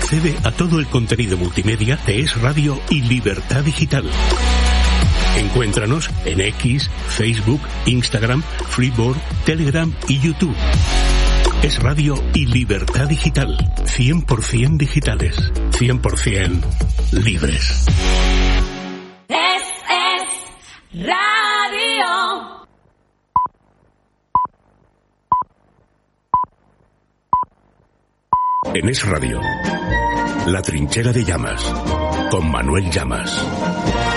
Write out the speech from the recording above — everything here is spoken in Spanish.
Accede a todo el contenido multimedia de Es Radio y Libertad Digital. Encuéntranos en X, Facebook, Instagram, Freeboard, Telegram y YouTube. Es Radio y Libertad Digital. 100% digitales. 100% libres. Es Radio. En Es Radio, La Trinchera de Llamas, con Manuel Llamas.